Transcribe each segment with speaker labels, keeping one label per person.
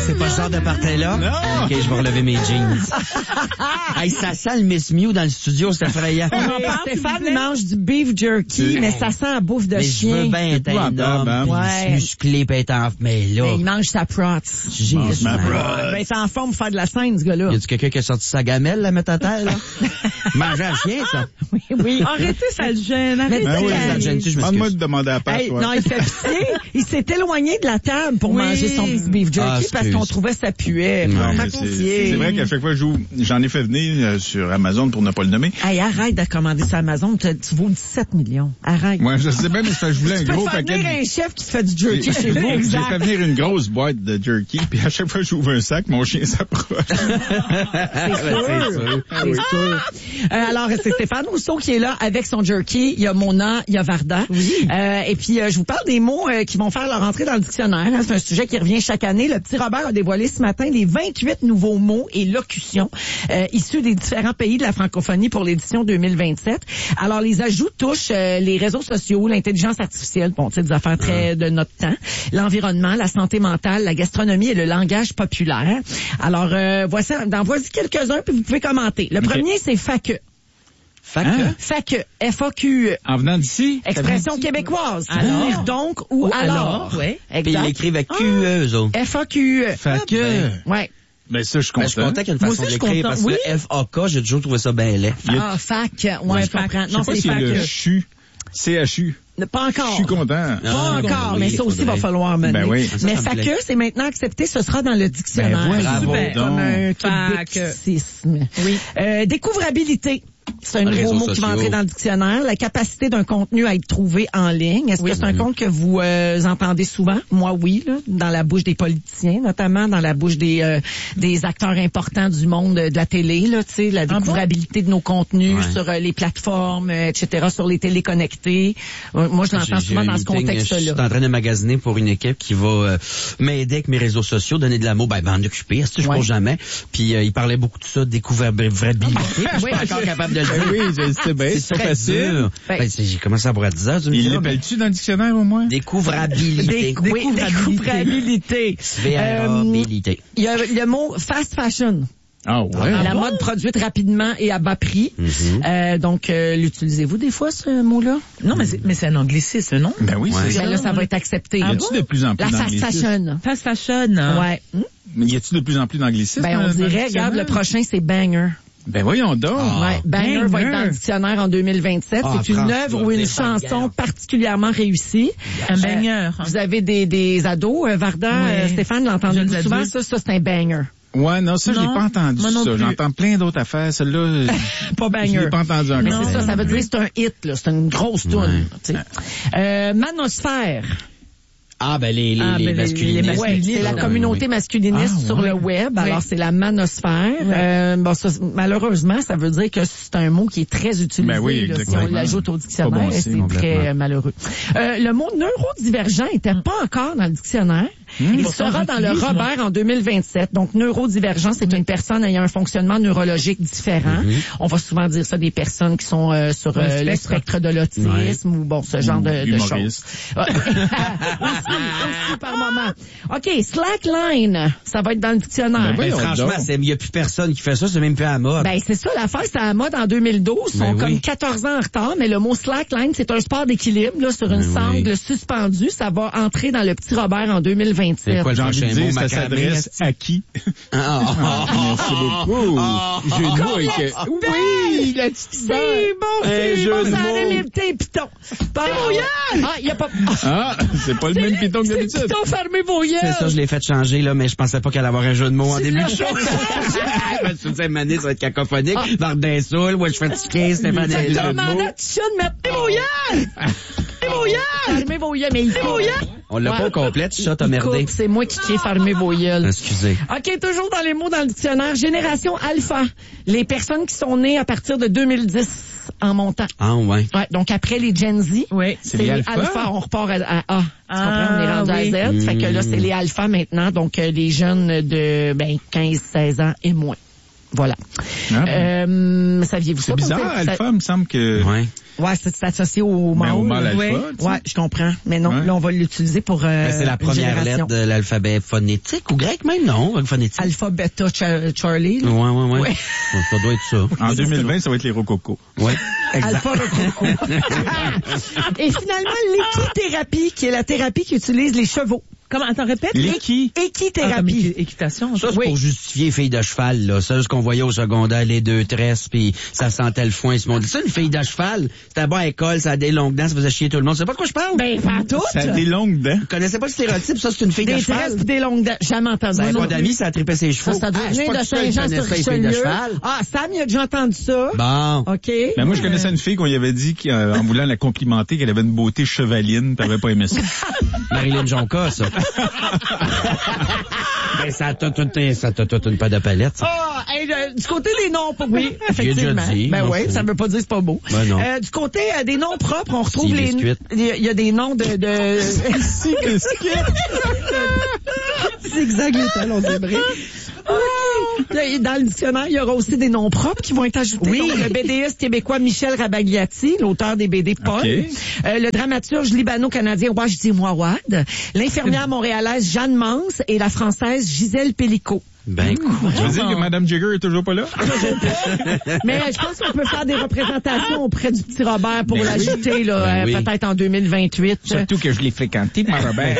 Speaker 1: c'est pas ce genre de party-là?
Speaker 2: Non.
Speaker 1: OK, je vais relever mes jeans. Hey, ça sent le Miss Mew dans le studio, c'est effrayant.
Speaker 3: Stéphane mange du beef jerky, mais ça sent la bouffe de
Speaker 1: Mais
Speaker 3: chien.
Speaker 1: je veux bien être un homme,
Speaker 3: Ouais.
Speaker 1: musclé, pis être en... Mais là...
Speaker 3: Mais il mange sa prots.
Speaker 1: Jésus.
Speaker 3: Ben, il est en forme pour faire de la scène, ce gars-là.
Speaker 1: Y a-tu quelqu'un qui a sorti sa gamelle, la mettre à terre, là? Manger un chien, ça?
Speaker 3: Oui.
Speaker 4: Arrêtez, ça le gêne.
Speaker 3: Mais
Speaker 4: Arrêtez.
Speaker 3: oui,
Speaker 1: ça te gêne-tu, je m'excuse.
Speaker 2: Demande-moi de demander à Pat, toi.
Speaker 3: Non, il fait pisser. Il s'est éloigné de la table pour manger son petit beef jerky parce
Speaker 1: excuse.
Speaker 3: qu'on trouvait ça puait.
Speaker 2: Non,
Speaker 3: Pas
Speaker 2: mais
Speaker 3: confié.
Speaker 2: c'est vrai qu'à chaque fois que j'en ai fait venir sur Amazon pour ne pas le nommer.
Speaker 3: Hey, arrête de commander sur Amazon. Tu vaux 17 millions. Arrête.
Speaker 2: Moi, je sais bien, mais je voulais un
Speaker 3: Tu peux
Speaker 2: gros
Speaker 3: faire
Speaker 2: paquet.
Speaker 3: venir un chef qui te fait du jerky chez vous.
Speaker 2: J'ai fait venir une grosse boîte de jerky, puis à chaque fois que j'ouvre un sac, mon chien s'approche.
Speaker 3: C'est sûr. Alors, c'est Stéphane Rousseau qui est là avec son jerky. Il y a Mona, il y a Varda. Oui. Et puis, je vous parle des mots qui vont faire leur entrée dans le dictionnaire. Hein. C'est un sujet qui revient chaque année. Le petit Robert a dévoilé ce matin les 28 nouveaux mots et locutions issus des différents pays de la francophonie pour l'édition 2027. Alors, les ajouts touchent les réseaux sociaux, l'intelligence artificielle, bon, c'est des affaires très de notre temps, l'environnement, la santé mentale, la gastronomie et le langage populaire. Alors, voici quelques-uns, puis vous pouvez commenter. Le premier, c'est FAQ. FAQ. F-A-Q.
Speaker 2: En venant d'ici?
Speaker 3: Expression québécoise.
Speaker 4: Alors.
Speaker 3: Dire donc ou alors.
Speaker 4: Ouais.
Speaker 1: Puis ils l'écrivent avec Q, eux autres.
Speaker 3: F-A-Q.
Speaker 2: FAQ.
Speaker 3: Ouais.
Speaker 2: Ben ça, je suis
Speaker 1: Ben, je suis content qu'il y ait une façon de l'écrire parce que F-A-K, j'ai toujours trouvé ça bien laid.
Speaker 3: Ah, FAQ. Ouais, je comprends. Non, c'est
Speaker 2: le
Speaker 3: FAQ.
Speaker 2: CHU. CHU.
Speaker 3: Pas encore.
Speaker 2: Je suis content.
Speaker 3: Pas encore, mais ça aussi
Speaker 1: faudrait.
Speaker 3: va falloir mener.
Speaker 2: Ben oui.
Speaker 3: Mais
Speaker 1: Ça me
Speaker 3: FAQ,
Speaker 1: plaît.
Speaker 3: c'est maintenant accepté, ce sera dans le dictionnaire.
Speaker 2: Ben voilà,
Speaker 3: Super.
Speaker 2: donc.
Speaker 3: Comme un
Speaker 4: FAQ.
Speaker 3: québécoisme.
Speaker 4: Oui.
Speaker 3: Découvrabilité. C'est un nouveau
Speaker 1: Réseaux
Speaker 3: mot qui va
Speaker 1: sociaux.
Speaker 3: entrer dans le dictionnaire. La capacité d'un contenu à être trouvé en ligne. Est-ce que c'est un compte que vous entendez souvent? Moi, oui, là, dans la bouche des politiciens, notamment dans la bouche des acteurs importants du monde de la télé, là, tu sais, la découvrabilité de nos contenus sur les plateformes, etc., sur les téléconnectés. Moi, je l'entends souvent dans ce
Speaker 1: Je suis
Speaker 3: contexte-là.
Speaker 1: en train de magasiner pour une équipe qui va m'aider avec mes réseaux sociaux, donner de l'amour, ben en occuper, est-ce que je pense jamais. Puis il parlait beaucoup de ça, découvrabilité. Je suis pas encore capable de le dire.
Speaker 2: Oui, je sais bien, c'est pas facile.
Speaker 1: dur. Ben, j'ai commencé à boire 10 heures.
Speaker 2: Il l'appelle-tu dans le dictionnaire au moins?
Speaker 1: Découvrabilité.
Speaker 3: Oui, découvrabilité.
Speaker 1: V-A-R-A-B-I-T.
Speaker 3: Il y a le mot fast fashion.
Speaker 2: Ah ouais.
Speaker 3: La mode produite rapidement et à bas prix. Donc, l'utilisez-vous des fois, ce mot-là?
Speaker 4: Non, mais c'est un anglicisme, non?
Speaker 2: Ben oui, c'est
Speaker 3: Ben
Speaker 2: ça.
Speaker 3: là, ça va être accepté.
Speaker 2: Y a-tu de plus en plus
Speaker 3: La fast
Speaker 2: d'anglicisme?
Speaker 3: fashion.
Speaker 4: Fast fashion.
Speaker 3: Ouais.
Speaker 2: Y a-tu de plus en plus d'anglicisme?
Speaker 3: Ben, on
Speaker 2: dans le
Speaker 3: dirait,
Speaker 2: dictionnaire?
Speaker 3: regarde, le prochain, c'est banger.
Speaker 2: Ben voyons donc.
Speaker 3: Ouais, banger va être dans le dictionnaire en 2027.
Speaker 1: Ah,
Speaker 3: C'est une
Speaker 1: France,
Speaker 3: œuvre ou une
Speaker 1: des
Speaker 3: chanson
Speaker 1: bangers.
Speaker 3: particulièrement réussie.
Speaker 4: Un banger.
Speaker 3: Vous avez des ados, Varda,
Speaker 4: Oui.
Speaker 3: Stéphane, l'entendez-vous
Speaker 4: Jeunes
Speaker 3: souvent?
Speaker 4: adultes.
Speaker 3: Ça, c'est un banger.
Speaker 2: Ouais, non, ça, je l'ai
Speaker 4: Non,
Speaker 2: pas entendu,
Speaker 4: moi non
Speaker 2: ça.
Speaker 4: plus.
Speaker 2: J'entends plein d'autres affaires. Celle-là,
Speaker 3: Pas
Speaker 2: je
Speaker 3: banger.
Speaker 2: l'ai pas entendu
Speaker 3: Mais
Speaker 2: encore.
Speaker 3: c'est ça veut dire que c'est un hit, là. C'est une grosse toune. tu sais. Manosphère.
Speaker 1: Ah, ben les
Speaker 4: les
Speaker 1: masculinistes.
Speaker 3: Ouais, c'est la communauté masculiniste
Speaker 2: Ah,
Speaker 3: sur
Speaker 2: ouais.
Speaker 3: le web. Alors, c'est la manosphère. Bon, ça, malheureusement, ça veut dire que c'est un mot qui est très utilisé.
Speaker 2: Ben oui,
Speaker 3: là, si
Speaker 2: exactement.
Speaker 3: on l'ajoute au
Speaker 2: Pas
Speaker 3: dictionnaire,
Speaker 2: bon signe,
Speaker 3: c'est très
Speaker 2: complètement.
Speaker 3: malheureux. Le mot neurodivergent était pas encore dans le dictionnaire. Il sera dans le Robert en 2027. Donc, neurodivergent, c'est une personne ayant un fonctionnement neurologique différent. On va souvent dire ça des personnes qui sont sur le spectre de l'autisme ou bon, ce genre de choses.
Speaker 2: Humoriste.
Speaker 3: Aussi par moment. OK, slackline, ça va être dans le dictionnaire.
Speaker 2: Ben,
Speaker 1: Ben, franchement,
Speaker 2: donc.
Speaker 1: il n'y a plus personne qui fait ça, c'est même plus à la mode.
Speaker 3: Ben, c'est ça, l'affaire, c'était à la mode en 2012. Ils sont
Speaker 1: Ben
Speaker 3: comme
Speaker 1: oui.
Speaker 3: 14 ans en retard, mais le mot slackline, c'est un sport d'équilibre, là, sur une sangle suspendue. Ça va entrer dans le petit Robert en 2027.
Speaker 1: C'est quoi le
Speaker 2: J'ai envie de
Speaker 1: prochain mot,
Speaker 2: dire, ça
Speaker 1: macramé,
Speaker 2: s'adresse
Speaker 1: esti?
Speaker 2: à qui? Merci beaucoup. J'ai le mot avec... Oui, la petite
Speaker 3: C'est bon, c'est
Speaker 2: jeu
Speaker 3: bon,
Speaker 2: de
Speaker 3: ça
Speaker 2: mots.
Speaker 3: allait les petits pitons. Ah, il y a pas...
Speaker 2: Ah, c'est pas le même piton que
Speaker 3: C'est
Speaker 2: d'habitude.
Speaker 3: pitons, fermez vos yeux.
Speaker 1: C'est ça, je l'ai fait changer, là, mais je pensais pas qu'elle allait avoir un jeu de mots en début de show. Je me suis dit, Mané, ça va être cacophonique. Vardin Soul, moi, je suis fatigué, Stéphane est là.
Speaker 3: Demandez à Tichon de mettre vos yeux. Fermez vos yeux, mais il faut.
Speaker 1: On l'a pas au complet, ça, t'as merdé.
Speaker 3: C'est moi qui crie fermez vos yeux.
Speaker 1: Excusez.
Speaker 3: OK, toujours dans les mots dans le dictionnaire. Génération alpha. Les personnes qui sont nées à partir de 2010 en montant.
Speaker 1: Ah, ouais.
Speaker 3: Ouais, donc après les Gen Z,
Speaker 4: Oui.
Speaker 3: c'est
Speaker 2: les
Speaker 3: les
Speaker 2: alphas?
Speaker 3: alpha. On repart à A. Tu comprends? On est rendu
Speaker 4: oui.
Speaker 3: à Z. Fait que là, c'est les alphas maintenant. Donc, les jeunes de 15-16 ans et moins. Voilà.
Speaker 2: Ah,
Speaker 3: saviez-vous ça?
Speaker 2: c'est bizarre, alpha, il me semble que...
Speaker 3: Ouais, c'est associé au mâle.
Speaker 2: au mâle alpha.
Speaker 3: Ouais, je comprends. Mais non, là, on va l'utiliser pour
Speaker 1: c'est la première lettre de l'alphabet phonétique ou grec même, non? Phonétique.
Speaker 3: Alpha, bêta, Charlie.
Speaker 1: Ouais.
Speaker 3: Ouais.
Speaker 1: Ça doit être ça.
Speaker 2: En 2020, ça va être les rococo.
Speaker 1: Ouais. Exact.
Speaker 3: Alpha, rococo. Et finalement, l'équithérapie, qui est la thérapie qui utilise les chevaux.
Speaker 4: Comment, attends, répète?
Speaker 3: Équithérapie.
Speaker 4: Équitation.
Speaker 1: Ça, c'est pour justifier fille de cheval, là. Ça, c'est ce qu'on voyait au secondaire, les deux tresses, puis ça sentait le foin. Ils ça, une fille de cheval, c'était bon à l'école, ça a des longues dents, ça faisait chier tout le monde. C'est pas de quoi je parle?
Speaker 3: Ben, pas toutes.
Speaker 2: Ça a des longues dents.
Speaker 1: Vous connaissez pas le stéréotype? Ça, c'est une fille de
Speaker 3: Des
Speaker 1: cheval.
Speaker 3: tresses pis des longues dents. Jamais entendu.
Speaker 1: Ben,
Speaker 3: ça.
Speaker 1: pas d'amis, ça a trippé ses chevaux.
Speaker 3: Ça doit
Speaker 1: je suis
Speaker 3: venir
Speaker 1: pas
Speaker 3: de
Speaker 1: tout seul, je connaissais les filles de
Speaker 3: Saint-Jean-sur-Richelieu.
Speaker 1: cheval.
Speaker 3: Ah, Sam, il a déjà entendu ça.
Speaker 1: Bon.
Speaker 3: OK.
Speaker 2: Ben, moi, je connaissais une fille qu'on lui avait dit qu'en voulant la complimenter, qu'elle avait une beauté chevaline, pis elle avait pas aimé ça.
Speaker 1: Marilyn Jonca, ça. Ben, ça a toute une paire de palettes, ça.
Speaker 3: Ah, du côté des noms, oui, effectivement.
Speaker 1: J'ai déjà dit.
Speaker 3: Ben
Speaker 1: Non,
Speaker 3: oui, ça veut pas dire que c'est pas beau.
Speaker 1: Ben non.
Speaker 3: Du côté des noms propres, on retrouve
Speaker 1: Si,
Speaker 3: les...
Speaker 1: biscuit.
Speaker 3: Il y a des noms de...
Speaker 2: Si, biscuit.
Speaker 3: Zigzag les talons zébrés. Dans le dictionnaire, il y aura aussi des noms propres qui vont être ajoutés.
Speaker 4: Oui.
Speaker 3: Donc, le BDiste québécois Michel Rabagliati, l'auteur des BD Paul.
Speaker 2: Okay.
Speaker 3: Le dramaturge libano-canadien Wajdi Mouawad. L'infirmière montréalaise Jeanne Mans et la française Gisèle Pellicot.
Speaker 1: Ben,
Speaker 2: Je veux dire que Mme Jigger est toujours pas là?
Speaker 3: Mais je pense qu'on peut faire des représentations auprès du petit Robert pour l'ajouter, là,
Speaker 1: oui.
Speaker 3: peut-être en 2028.
Speaker 2: Surtout que je l'ai fréquenté, ma Robert.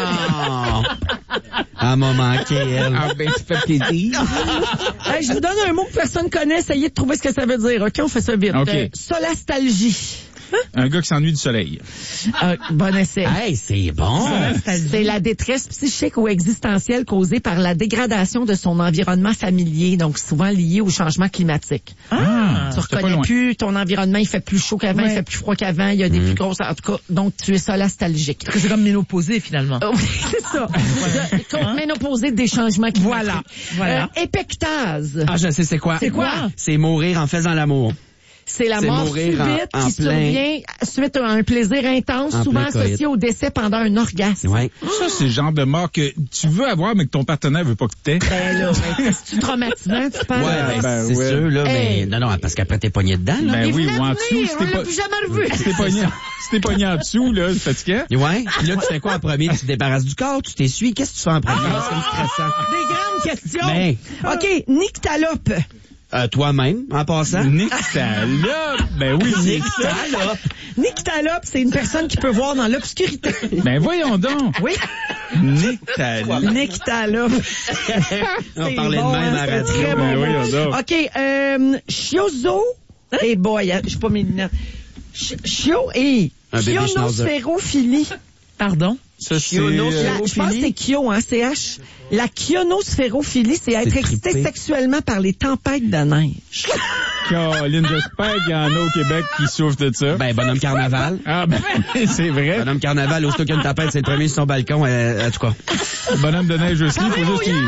Speaker 1: Ah, m'a manqué, elle.
Speaker 2: Ah, ben, ça fait plaisir.
Speaker 3: Hey, je vous donne un mot que personne connaît. Essayez de trouver ce que ça veut dire. OK, on fait ça vite.
Speaker 2: OK.
Speaker 3: Solastalgie.
Speaker 2: Un gars qui s'ennuie du soleil.
Speaker 3: Bon essai.
Speaker 1: Hey, c'est bon.
Speaker 3: C'est la détresse psychique ou existentielle causée par la dégradation de son environnement familier, donc souvent liée au changement climatique. Tu reconnais plus, ton environnement, il fait plus chaud qu'avant, il fait plus froid qu'avant, il y a des plus grosses... En tout cas, donc tu es solastalgique.
Speaker 4: C'est comme ménopausé, finalement.
Speaker 3: Oui, c'est ça. Ménopausée des changements climatiques.
Speaker 4: Voilà.
Speaker 3: Épectase.
Speaker 1: Ah, je sais c'est quoi.
Speaker 3: C'est quoi?
Speaker 1: C'est mourir en faisant l'amour.
Speaker 3: C'est la
Speaker 1: C'est
Speaker 3: mort
Speaker 1: mourir
Speaker 3: subite
Speaker 1: en
Speaker 3: qui survient suite à un plaisir intense,
Speaker 1: En
Speaker 3: souvent
Speaker 1: plein coït.
Speaker 3: associé au décès pendant un orgasme.
Speaker 1: Ouais.
Speaker 2: Ça, c'est le genre de mort que tu veux avoir, mais que ton partenaire veut pas que t'aies.
Speaker 3: Ben là, c'est traumatisant, tu penses?
Speaker 1: Ouais,
Speaker 2: ben,
Speaker 1: c'est
Speaker 2: ouais.
Speaker 1: sûr, là,
Speaker 3: Hey.
Speaker 1: mais non, parce qu'après t'es pogné dedans, là.
Speaker 2: Ben
Speaker 3: Il
Speaker 2: oui,
Speaker 3: voulait
Speaker 2: ou en
Speaker 3: venir,
Speaker 2: dessous,
Speaker 3: on l'a plus jamais revu.
Speaker 2: si t'es pogné en dessous, là, c'est fatigant.
Speaker 1: Ouais. Puis là, tu fais quoi en premier? Tu te débarrasses du corps, tu t'essuies. Qu'est-ce que tu fais en premier? C'est comme stressant.
Speaker 3: Des grandes questions.
Speaker 1: Ben.
Speaker 3: OK, nyctalope.
Speaker 1: Toi-même, en passant.
Speaker 2: Nyctalope. Ben oui,
Speaker 1: Nyctalope.
Speaker 3: Nyctalope, c'est une personne qui peut voir dans l'obscurité.
Speaker 2: Ben voyons donc.
Speaker 3: Oui.
Speaker 2: Nyctalope.
Speaker 3: Nyctalope.
Speaker 1: On parlait de même à la radio.
Speaker 3: Très bon.
Speaker 2: Ben voyons donc.
Speaker 3: OK, chioso. Eh boy, je suis pas mélinant.
Speaker 1: Un bébé
Speaker 3: Chionosphérophilie.
Speaker 4: Pardon?
Speaker 2: Ça, c'est...
Speaker 3: Je pense que c'est Kyo, hein, CH. La chionosphérophilie, c'est être excité
Speaker 1: trippé.
Speaker 3: sexuellement par les tempêtes de neige.
Speaker 2: Caroline, j'espère qu'il y en a au Québec qui souffrent de ça.
Speaker 1: Ben, bonhomme carnaval.
Speaker 2: Ah, ben, c'est vrai.
Speaker 1: Bonhomme carnaval, aussitôt qu'il y a une tempête, c'est le premier sur son balcon, en tout cas.
Speaker 2: Bonhomme de neige aussi, il faut juste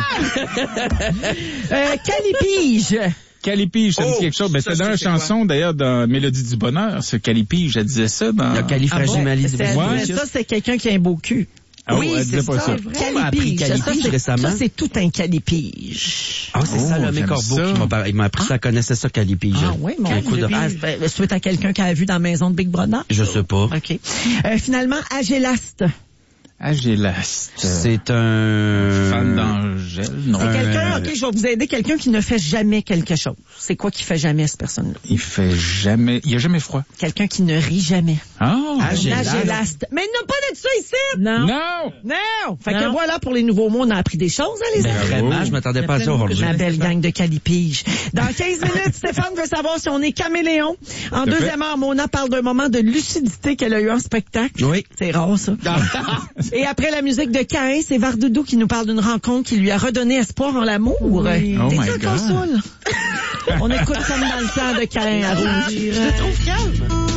Speaker 3: Calipige.
Speaker 2: Calipige, ça me dit quelque chose. Ben,
Speaker 1: ça,
Speaker 2: c'était dans la
Speaker 1: c'est quoi?
Speaker 2: chanson, d'ailleurs, dans Mélodie du Bonheur. Ce Calipige, elle disait ça dans...
Speaker 1: Le califragilisme.
Speaker 3: Ça, c'est quelqu'un qui a un beau cul.
Speaker 2: Ah,
Speaker 3: oui,
Speaker 2: elle
Speaker 3: c'est
Speaker 2: disait pas ça.
Speaker 1: On m'a appris calipige récemment.
Speaker 3: Ça, c'est tout un calipige.
Speaker 1: Ah, c'est ça, le mec
Speaker 2: j'aime
Speaker 1: Corbeau
Speaker 2: ça.
Speaker 1: qui il m'a appris ça, connaissait ça, calipige.
Speaker 3: Ah oui, mon
Speaker 1: Quel coup de
Speaker 3: calipige. Ben, suite à quelqu'un qui a vu dans la maison de Big Brother.
Speaker 1: Je sais pas.
Speaker 3: OK. Finalement, Agélaste.
Speaker 2: Agélaste.
Speaker 1: C'est un...
Speaker 2: Fan d'Angèle, non?
Speaker 3: C'est quelqu'un, OK, je vais vous aider, quelqu'un qui ne fait jamais quelque chose. C'est quoi qui fait jamais, cette personne-là?
Speaker 2: Il a jamais froid.
Speaker 3: Quelqu'un qui ne rit jamais.
Speaker 2: Ah!
Speaker 3: Agélaste. Mais il n'a pas d'être ça ici!
Speaker 4: Non.
Speaker 2: Non!
Speaker 3: Non! Fait que
Speaker 4: Non.
Speaker 3: voilà, pour les nouveaux mots, on a appris des choses, hein, les
Speaker 1: Ben,
Speaker 3: amis?
Speaker 1: vraiment, je m'attendais pas à ça aujourd'hui.
Speaker 3: La belle gang de calipige. Dans 15 minutes, Stéphane veut savoir si on est caméléon. En
Speaker 2: Tout à
Speaker 3: deuxième heure, Mona parle d'un moment de lucidité qu'elle a eu en spectacle.
Speaker 1: Oui.
Speaker 3: C'est rare, ça. Et après la musique de Caïn, c'est Vardoudou qui nous parle d'une rencontre qui lui a redonné espoir en l'amour.
Speaker 4: Oui.
Speaker 2: Oh
Speaker 3: T'es-tu
Speaker 2: my
Speaker 3: encore
Speaker 2: God.
Speaker 3: saoul? On écoute comme dans le temps de Caïn à Rouge.
Speaker 1: Je le trouve calme.